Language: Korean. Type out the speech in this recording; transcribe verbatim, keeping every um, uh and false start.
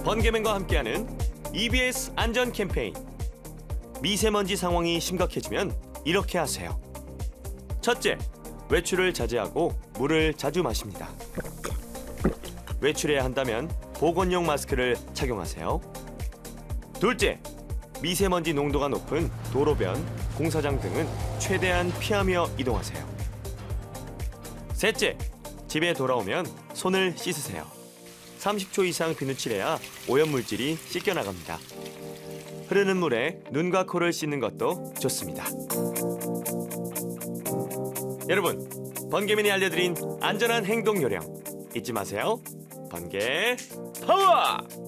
번개맨과 함께하는 이비에스 안전 캠페인. 미세먼지 상황이 심각해지면 이렇게 하세요. 첫째, 외출을 자제하고 물을 자주 마십니다. 외출해야 한다면 보건용 마스크를 착용하세요. 둘째, 미세먼지 농도가 높은 도로변, 공사장 등은 최대한 피하며 이동하세요. 셋째, 집에 돌아오면 손을 씻으세요. 삼십 초 이상 비누칠해야 오염물질이 씻겨나갑니다. 흐르는 물에 눈과 코를 씻는 것도 좋습니다. 여러분, 번개맨이 알려드린 안전한 행동 요령 잊지 마세요. 번개 파워!